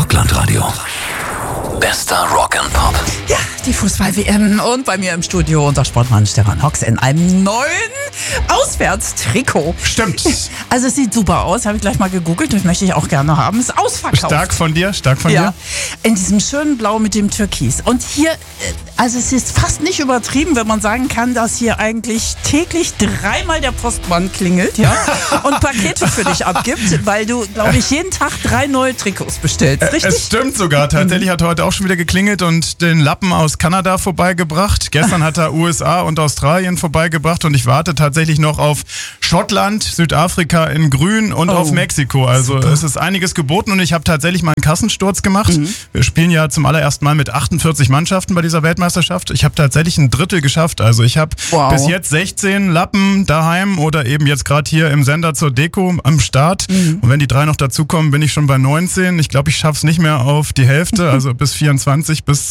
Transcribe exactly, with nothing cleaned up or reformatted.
Rockland-Radio. Bester Rock and Pop. Ja, die Fußball-W M und bei mir im Studio unser Sportmann Stefan Hocks in einem neuen Auswärtstrikot. Stimmt. Also es sieht super aus, habe ich gleich mal gegoogelt, das möchte ich auch gerne haben. Ist ausverkauft. Stark von dir, stark von Ja, dir. in diesem schönen Blau mit dem Türkis. Und hier, äh, also es ist fast nicht übertrieben, wenn man sagen kann, dass hier eigentlich täglich dreimal der Postmann klingelt, ja, und Pakete für dich abgibt, weil du, glaube ich, jeden Tag drei neue Trikots bestellst, richtig? Es stimmt sogar. Tatsächlich hat er heute auch schon wieder geklingelt und den Lappen aus Kanada vorbeigebracht. Gestern hat er U S A und Australien vorbeigebracht und ich warte tatsächlich noch auf Schottland, Südafrika in Grün und Oh, auf Mexiko. Also super. es ist einiges geboten und ich habe tatsächlich mal einen Kassensturz gemacht. Mhm. Wir spielen ja zum allerersten Mal mit achtundvierzig Mannschaften bei dieser Weltmeisterschaft. Ich habe tatsächlich ein Drittel geschafft. Also ich habe Wow. bis jetzt sechzehn Lappen daheim oder eben jetzt gerade hier im Sender zur Deko am Start. Mhm. Und wenn die drei noch dazukommen, bin ich schon bei neunzehn. Ich glaube, ich schaffe es nicht mehr auf die Hälfte, also bis vierundzwanzig, bis